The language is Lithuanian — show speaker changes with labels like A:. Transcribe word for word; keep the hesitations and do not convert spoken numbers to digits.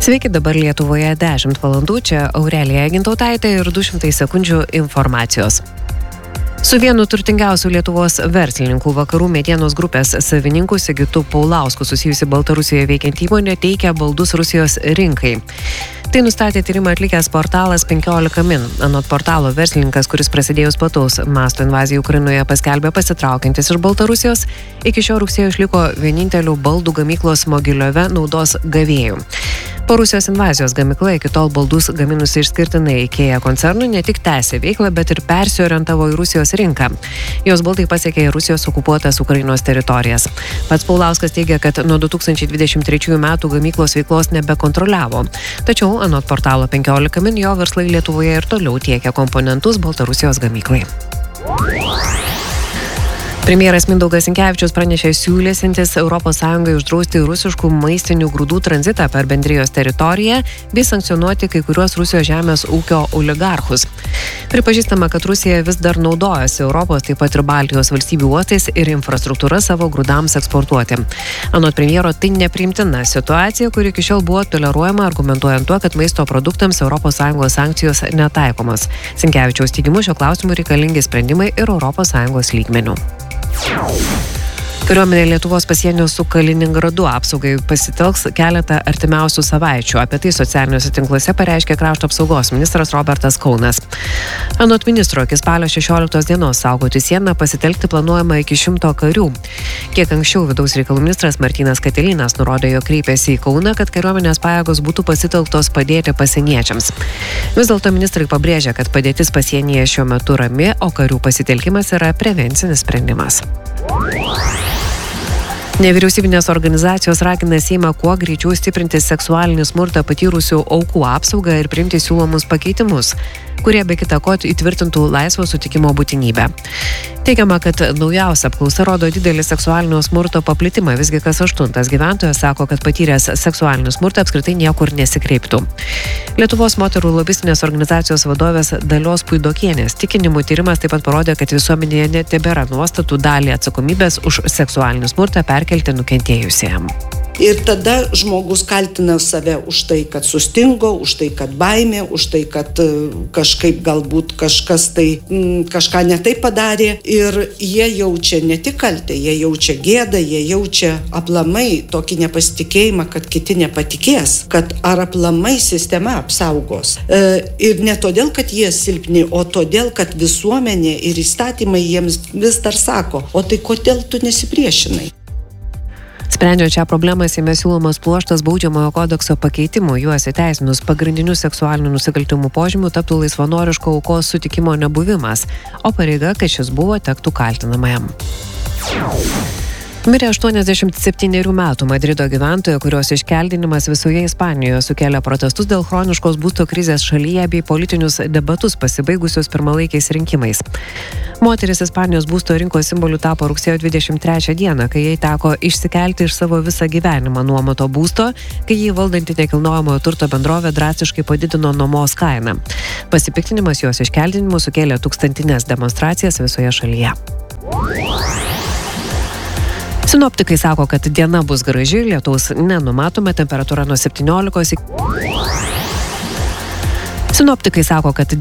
A: Sveiki, dabar Lietuvoje dešimt valandų, čia Aurelija Gintautaitė ir du šimtai sekundžių informacijos. Su vienu turtingiausių Lietuvos verslininkų Vakarų medienos grupės savininku Sigitu Paulausku susijusi Baltarusijoje veikianti įmonė teikia baldus Rusijos rinkai. Tai nustatė tyrimą atlikęs portalas penkiolika min. Anot portalo verslininkas, kuris prasidėjus plataus masto invazijai Ukrainoje paskelbė pasitraukiantis iš Baltarusijos, iki šio rugsėjo išliko vienintelių baldų gamyklos Mogiliove naudos gavėjų. Po Rusijos invazijos gamykla iki tol baldus gaminusi išskirtinai IKEA koncernui ne tik tęsė veiklą, bet ir persiorientavo į Rusijos rinką. Jos baldai pasiekė Rusijos okupuotas Ukrainos teritorijas. Pats Paulauskas teigia, kad nuo du tūkstančiai dvidešimt trečiųjų metų gamyklos veiklos nebekontroliavo. Tačiau, anot portalo penkiolika min, jo verslai Lietuvoje ir toliau tiekia komponentus Baltarusijos gamyklai. Premjeras Mindaugas Sinkevičius pranešė siūlysintis Europos Sąjungai uždrausti rusiškų maistinių grūdų tranzitą per bendrijos teritoriją bei sankcionuoti kai kuriuos Rusijos žemės ūkio oligarchus. Pripažįstama, kad Rusija vis dar naudojasi Europos, taip pat ir Baltijos valstybių uostais ir infrastruktūra savo grūdams eksportuoti. Anot premjero, tai nepriimtina situacija, kuri iki šiol buvo toleruojama, argumentuojant tuo, kad maisto produktams Europos Sąjungos sankcijos netaikomas. Sinkevičiaus teigimu, šio klausimu reikalingi sprendimai ir Europos Sąjungos lygmeniu. Kariuomenė Lietuvos pasienio su Kaliningradu apsaugai pasitelks keletą artimiausių savaičių. Apie tai socialiniuose tinkluose pareiškė krašto apsaugos ministras Robertas Kaunas. Anot ministro, iki spalio šešioliktos dienos saugoti sieną pasitelkti planuojama iki šimto karių. Kiek anksčiau vidaus reikalų ministras Martynas Katilinas nurodė, jog kreipėsi į Kauną, kad kariuomenės pajėgos būtų pasitelktos padėti pasieniečiams. Vis dėlto ministrai pabrėžia, kad padėtis pasienyje šiuo metu rami, o karių pasitelkimas yra prevencinis sprendimas. Nevyriausybinės organizacijos ragina Seimą kuo greičiau stiprinti seksualinį smurtą patyrusių aukų apsaugą ir priimti siūlomus pakeitimus, kurie be kita ko įtvirtintų laisvo sutikimo būtinybę. Teigiama, kad naujausia apklausa rodo didelį seksualinio smurto paplitimą, visgi kas aštuntas gyventojas sako, kad patyręs seksualinį smurtą apskritai niekur nesikreiptų. Lietuvos moterų lobistinės organizacijos vadovės Dalios Puidokienės tikinimu tyrimas taip pat parodė, kad visuomenėje net tebėra nuostatų dalį atsakomybės už seksualinį smurtą perkelti nukentėjusiem.
B: Ir tada žmogus kaltina save už tai, kad sustingo, už tai, kad baimė, už tai, kad kažkaip galbūt kažkas tai m, kažką netai padarė. Ir jie jaučia ne tik kaltę, jie jaučia gėdą, jie jaučia aplamai tokį nepasitikėjimą, kad kiti nepatikės, kad ar aplamai sistema apsaugos. E, ir ne todėl, kad jie silpni, o todėl, kad visuomenė ir įstatymai jiems vis dar sako, o tai kodėl tu nesipriešinai?
A: Sprendžiant šią problemą, Seime siūlomas pluoštas baudžiamojo kodekso pakeitimų, juos įteisinus pagrindinių seksualinių nusikaltimų požymių taptų laisvanoriško aukos sutikimo nebuvimas, o pareiga, kad šis buvo, tektų kaltinamajam. Mirė aštuoniasdešimt septynerių metų Madrido gyventoja, kurios iškeldinimas visoje Ispanijoje sukėlė protestus dėl chroniškos būsto krizės šalyje bei politinius debatus pasibaigusius pirmalaikiais rinkimais. Moteris Ispanijos būsto rinkos simboliu tapo rugsėjo dvidešimt trečią dieną, kai jai teko išsikelti iš savo visą gyvenimą nuomoto būsto, kai jį valdanti nekilnojamojo turto bendrovė drastiškai padidino nuomos kainą. Pasipiktinimas jos iškeldinimu sukėlė tūkstantines demonstracijas visoje šalyje. Sinoptikai sako, kad diena bus graži, lietaus nenumatoma, temperatūra nuo septyniolikos iki... Sinoptikai sako, kad